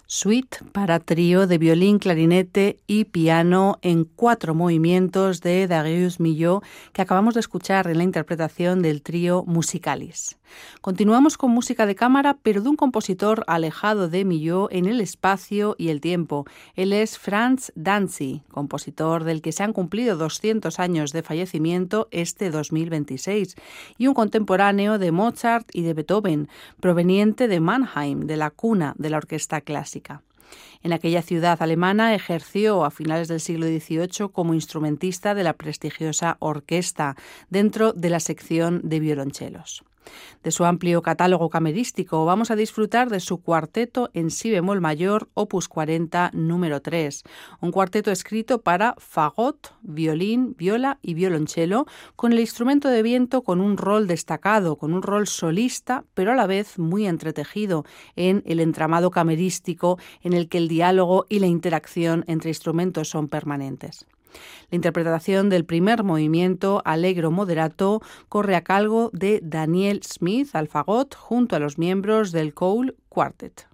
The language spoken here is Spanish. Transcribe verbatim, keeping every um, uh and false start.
Suite para trío de violín, clarinete y piano en cuatro movimientos de Darius Milhaud, que acabamos de escuchar en la interpretación del trío Musicalis. Continuamos con música de cámara, pero de un compositor alejado de Milhaud en el espacio y el tiempo. Él es Franz Danzy, compositor del que se han cumplido doscientos años de fallecimiento este dos mil veintiséis, y un contemporáneo de Mozart y de Beethoven, proveniente de Mannheim, de la cuna de la orquesta clásica. En aquella ciudad alemana ejerció a finales del siglo dieciocho como instrumentista de la prestigiosa orquesta dentro de la sección de violonchelos. De su amplio catálogo camerístico vamos a disfrutar de su cuarteto en si bemol mayor, opus cuarenta, número tres, un cuarteto escrito para fagot, violín, viola y violonchelo, con el instrumento de viento con un rol destacado, con un rol solista, pero a la vez muy entretejido en el entramado camerístico en el que el diálogo y la interacción entre instrumentos son permanentes. La interpretación del primer movimiento, Allegro moderato, corre a cargo de Daniel Smith al fagot junto a los miembros del Cole Quartet.